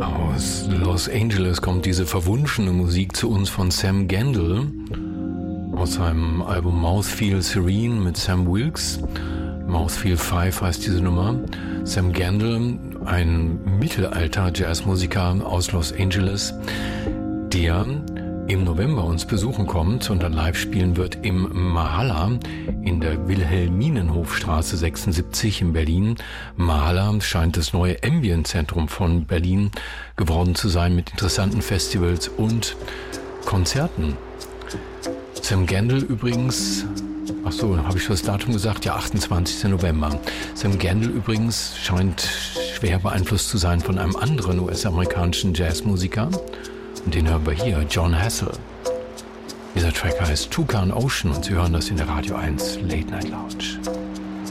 Aus Los Angeles kommt diese verwunschene Musik zu uns von Sam Gendel aus seinem Album Mouthfeel Serene mit Sam Wilkes. Mouthfeel 5 heißt diese Nummer. Sam Gendel, ein Mittelalter-Jazzmusiker aus Los Angeles, der im November uns besuchen kommt und dann live spielen wird im Mahala in der Wilhelminenhofstraße 76 in Berlin. Mahala scheint das neue Ambient-Zentrum von Berlin geworden zu sein mit interessanten Festivals und Konzerten. Sam Gendel übrigens, ach so, habe ich schon das Datum gesagt? Ja, 28. November. Sam Gendel übrigens scheint schwer beeinflusst zu sein von einem anderen US-amerikanischen Jazzmusiker. Und den hören wir hier, John Hassell. Dieser Track heißt Toucan Ocean und Sie hören das in der Radio 1 Late Night Lounge.